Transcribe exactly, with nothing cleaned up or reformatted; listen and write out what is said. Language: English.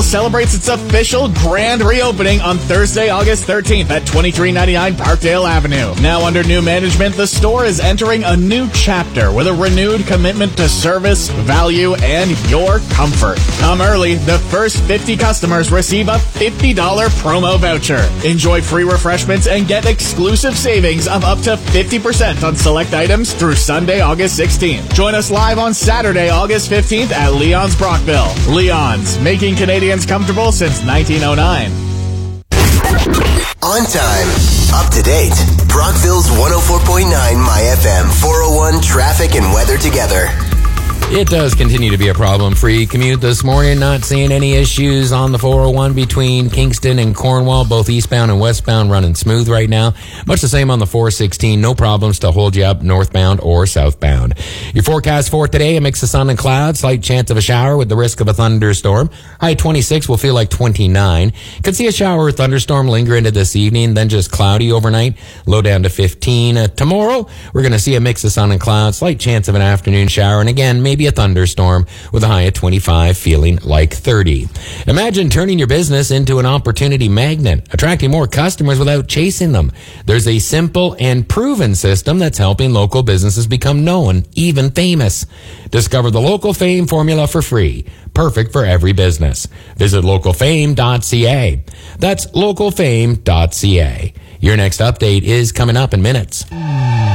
Grill celebrates its official grand reopening on Thursday, August thirteenth at twenty-three ninety-nine Parkdale Avenue. Now under new management, the store is entering a new chapter with a renewed commitment to service, value, and your comfort. Come early. The first fifty customers receive a fifty dollars promo voucher. Enjoy free refreshments and get exclusive savings of up to fifty percent on select items through Sunday, August sixteenth. Join us live on Saturday, August fifteenth at Leon's Brockville. Leon's, making Canadians comfortable since nineteen oh nine. On time, up to date. Brockville's one oh four point nine My F M, four oh one traffic and weather together. It does continue to be a problem-free commute this morning. Not seeing any issues on the four oh one between Kingston and Cornwall. Both eastbound and westbound running smooth right now. Much the same on the four sixteen. No problems to hold you up northbound or southbound. Your forecast for today, a mix of sun and clouds. Slight chance of a shower with the risk of a thunderstorm. High twenty-six will feel like twenty-nine. Could see a shower or thunderstorm linger into this evening, then just cloudy overnight. Low down to fifteen. Uh, tomorrow, we're going to see a mix of sun and clouds. Slight chance of an afternoon shower. And again, maybe a thunderstorm with a high of twenty-five, feeling like thirty. Imagine turning your business into an opportunity magnet, attracting more customers without chasing them. There's a simple and proven system that's helping local businesses become known, even famous. Discover the Local Fame formula for free. Perfect for every business. Visit local fame dot c a. That's local fame dot c a. Your next update is coming up in minutes.